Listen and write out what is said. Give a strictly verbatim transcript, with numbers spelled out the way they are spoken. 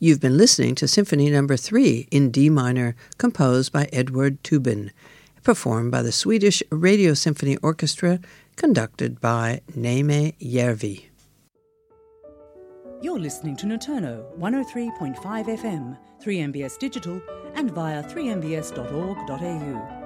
You've been listening to Symphony Number three in D minor, composed by Edward Tubin, performed by the Swedish Radio Symphony Orchestra, conducted by Neeme Järvi. You're listening to Noturno one oh three point five F M, three M B S Digital, and via three m b s dot org dot a u.